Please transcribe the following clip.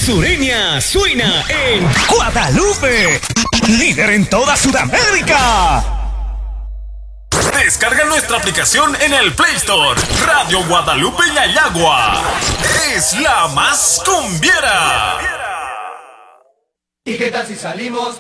sureña suena en Guadalupe, líder en toda Sudamérica. Descarga nuestra aplicación en el Play Store. Radio Guadalupe Ñayagua es la más cumbiera. ¿Y qué tal si salimos